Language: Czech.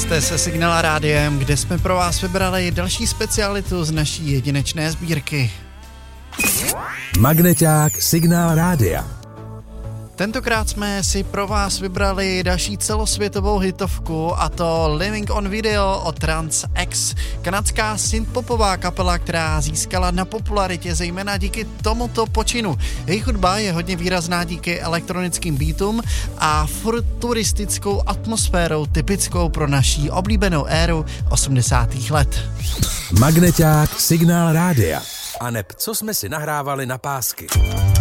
Jste se Signál Rádiem, kde jsme pro vás vybrali další specialitu z naší jedinečné sbírky. Magneťák Signál Rádia. Tentokrát jsme si pro vás vybrali další celosvětovou hitovku, a to Living on Video od Trans X, kanadská synthpopová kapela, která získala na popularitě zejména díky tomuto počinu. Jejich hudba je hodně výrazná díky elektronickým beatům a futuristickou atmosférou typickou pro naší oblíbenou éru 80. let. Magneťák Signál Rádia. A neb co jsme si nahrávali na pásky.